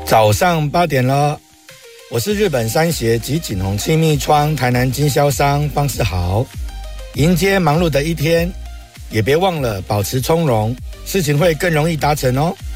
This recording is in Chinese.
早上8点了，我是日本三协及锦宏亲密窗台南经销商方世豪。迎接忙碌的一天，也别忘了保持从容，事情会更容易达成哦。